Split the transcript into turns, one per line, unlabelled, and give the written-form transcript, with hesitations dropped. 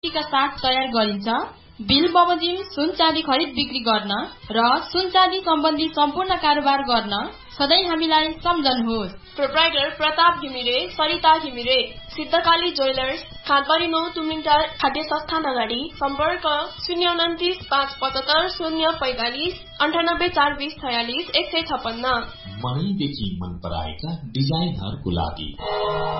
का साथ तयार गरिन्छ। बिल बमोजिम सुन चाँदी खरिद बिक्री गर्न र सुन चाँदी सम्बन्धी सम्पूर्ण कारोबार गर्न सधैँ हामीलाई सम्झनुहोस्।
प्रोप्राइटर प्रताप घिमिरे, सरिता घिमिरे, सिद्धकाली ज्वेलर्स, खादबारी 9 तुमिङटार खाद्य संस्थान अगाडि। सम्पर्क 029 575 045 98 420 46 156।
मनैदेखि मन पराएका डिजाइनहरूको लागि